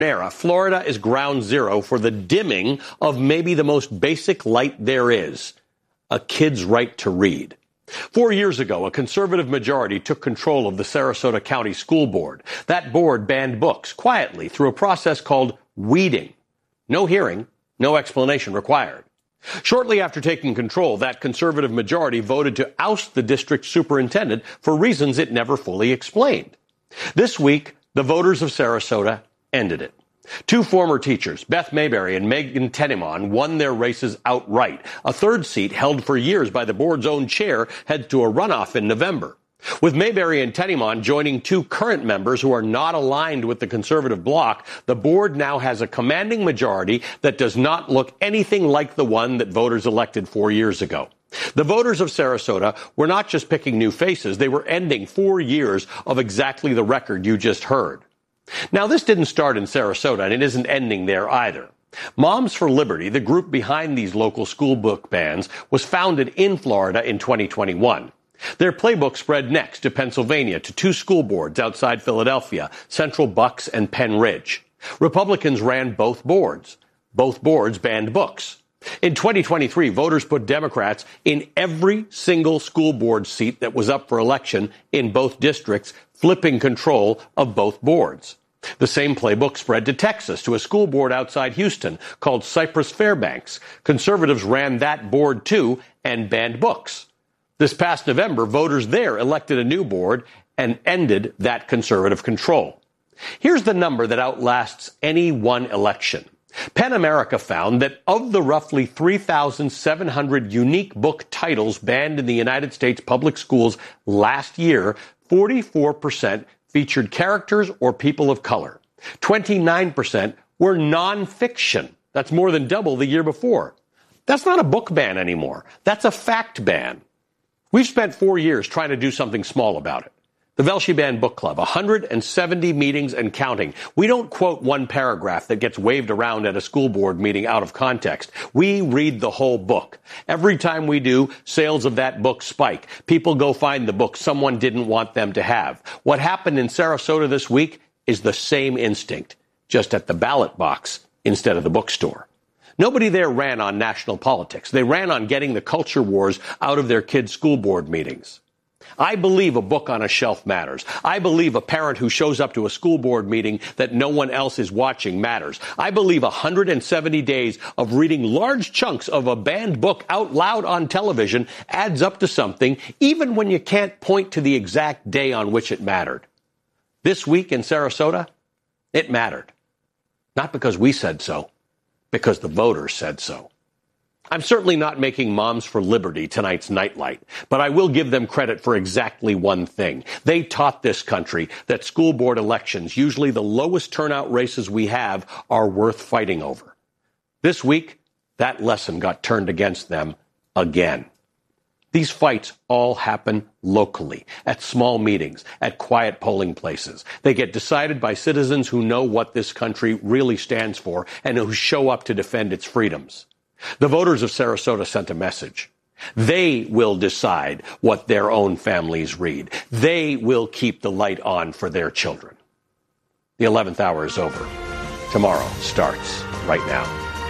Florida is ground zero for the dimming of maybe the most basic light there is, a kid's right to read. 4 years ago, a conservative majority took control of the Sarasota County School Board. That board banned books quietly through a process called weeding. No hearing, no explanation required. Shortly after taking control, that conservative majority voted to oust the district superintendent for reasons it never fully explained. This week, the voters of Sarasota ended it. Two former teachers, Beth Mayberry and Megan Tenimon, won their races outright. A third seat, held for years by the board's own chair, heads to a runoff in November. With Mayberry and Tenimon joining two current members who are not aligned with the conservative bloc, the board now has a commanding majority that does not look anything like the one that voters elected 4 years ago. The voters of Sarasota were not just picking new faces, they were ending 4 years of exactly the record you just heard. Now, this didn't start in Sarasota, and it isn't ending there either. Moms for Liberty, the group behind these local school book bans, was founded in Florida in 2021. Their playbook spread next to Pennsylvania to two school boards outside Philadelphia, Central Bucks and Penn Ridge. Republicans ran both boards. Both boards banned books. In 2023, voters put Democrats in every single school board seat that was up for election in both districts, flipping control of both boards. The same playbook spread to Texas, to a school board outside Houston called Cypress Fairbanks. Conservatives ran that board too and banned books. This past November, voters there elected a new board and ended that conservative control. Here's the number that outlasts any one election. PEN America found that of the roughly 3,700 unique book titles banned in the United States public schools last year, 44% featured characters or people of color. 29% were nonfiction. That's more than double the year before. That's not a book ban anymore. That's a fact ban. We've spent 4 years trying to do something small about it. The Velshi Band Book Club, 170 meetings and counting. We don't quote one paragraph that gets waved around at a school board meeting out of context. We read the whole book. Every time we do, sales of that book spike. People go find the book someone didn't want them to have. What happened in Sarasota this week is the same instinct, just at the ballot box instead of the bookstore. Nobody there ran on national politics. They ran on getting the culture wars out of their kids' school board meetings. I believe a book on a shelf matters. I believe a parent who shows up to a school board meeting that no one else is watching matters. I believe 170 days of reading large chunks of a banned book out loud on television adds up to something, even when you can't point to the exact day on which it mattered. This week in Sarasota, it mattered. Not because we said so, because the voters said so. I'm certainly not making Moms for Liberty tonight's nightlight, but I will give them credit for exactly one thing. They taught this country that school board elections, usually the lowest turnout races we have, are worth fighting over. This week, that lesson got turned against them again. These fights all happen locally, at small meetings, at quiet polling places. They get decided by citizens who know what this country really stands for and who show up to defend its freedoms. The voters of Sarasota sent a message. They will decide what their own families read. They will keep the light on for their children. The 11th hour is over. Tomorrow starts right now.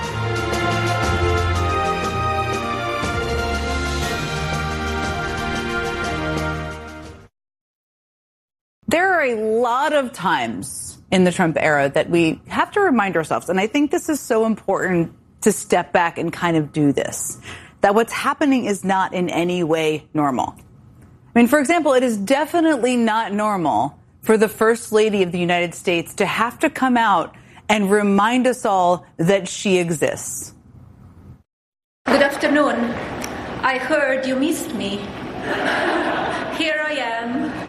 There are a lot of times in the Trump era that we have to remind ourselves, and I think this is so important to step back and kind of do this, that what's happening is not in any way normal. I mean, for example, it is definitely not normal for the First Lady of the United States to have to come out and remind us all that she exists. Good afternoon. I heard you missed me. Here I am.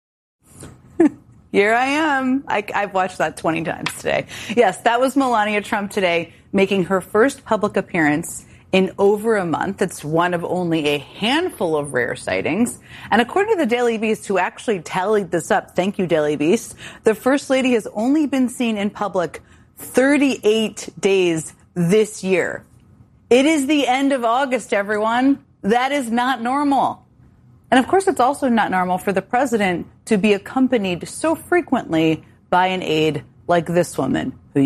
Here I am. I've watched that 20 times today. Yes, that was Melania Trump today, making her first public appearance in over a month. It's one of only a handful of rare sightings. And according to the Daily Beast, who actually tallied this up, thank you, Daily Beast, the First Lady has only been seen in public 38 days this year. It is the end of August, everyone. That is not normal. And of course, it's also not normal for the president to be accompanied so frequently by an aide like this woman who